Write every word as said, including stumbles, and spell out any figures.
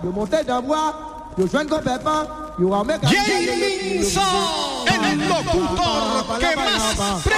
yo monté dans bois, yo joins con Peppa, yo a me Jameson, el locutor que más